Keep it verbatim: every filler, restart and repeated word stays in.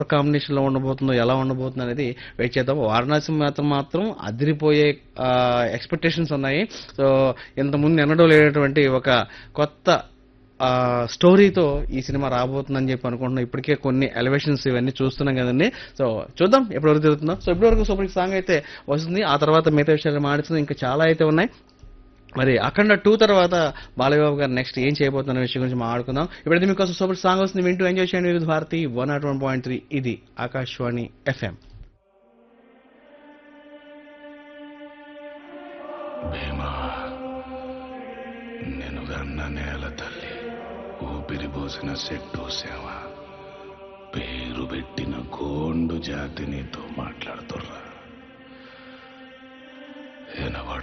కాంబినేషన్‌లో ఉండబోతుందో, ఎలా ఉండబోతుందో అనేది వెయిట్ చేద్దాం. 'వారణాసి' మాత్రం మాత్రం అదిరిపోయే ఆహ్, ఎక్స్‌పెక్టేషన్స్ ఉన్నాయి. సో, ఇంతకుముందు ఎన్నడూ లేనటువంటి ఒక కొత్త ఆహ్, స్టోరీతో ఈ సినిమా రాబోతుందని చెప్పి అనుకుంటున్నాం. ఇప్పటికే కొన్ని ఎలివేషన్స్ ఇవన్నీ చూస్తున్నాం కదండీ! సో, చూద్దాం ఎప్పటివరకు జరుగుతుందో. సో, ఇప్పటివరకు సూపర్ హిట్ సాంగ్ అయితే వస్తుంది. ఆ తర్వాత మిగతా విషయాలు మాట్లాడుకుందాం. ఇంకా చాలా అయితే ఉన్నాయి. మరి 'అఖండ టూ' తర్వాత బాలయ్యబాబు గారు నెక్స్ట్ ఏం చేయబోతున్న విషయం గురించి మాట్లాడుకుందాం. ఇప్పుడైతే మీకోసం సూపర్ సాంగ్ వస్తుంది. వింటూ ఎంజాయ్ చేయండి వివిధ Bharati one not one point three ఇది ఆకాశవాణి ఎఫ్ఎం. భీమా నేను గన్న నేల తల్లి, ఊపిరి పోసిన చెట్టు సేవ, పేరు పెట్టిన గోండు జాతి నీతో మాట్లాడుతుర్రా. ఎనబడు